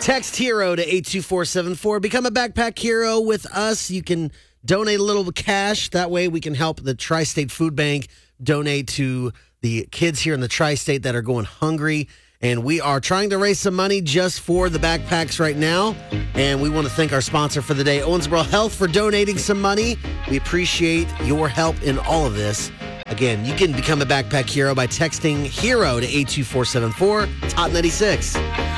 Text HERO to 82474. Become a backpack hero with us. You can donate a little cash. That way we can help the Tri-State Food Bank donate to the kids here in the Tri-State that are going hungry. And we are trying to raise some money just for the backpacks right now. And we want to thank our sponsor for the day, Owensboro Health, for donating some money. We appreciate your help in all of this. Again, you can become a backpack hero by texting HERO to 82474, Top 96.